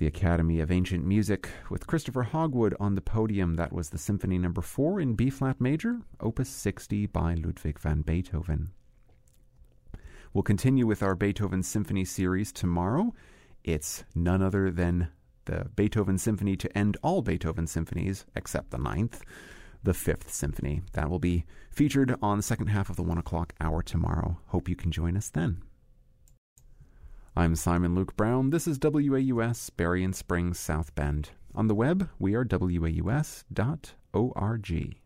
the Academy of Ancient Music with Christopher Hogwood on the podium. That was the Symphony No. 4 in B-flat major, Opus 60 by Ludwig van Beethoven. We'll continue with our Beethoven Symphony series tomorrow. It's none other than the Beethoven Symphony to end all Beethoven symphonies, except the 9th, the 5th Symphony. That will be featured on the second half of the 1 o'clock hour tomorrow. Hope you can join us then. I'm Simon Luke Brown. This is WAUS, Berrien Springs, South Bend. On the web, we are waus.org.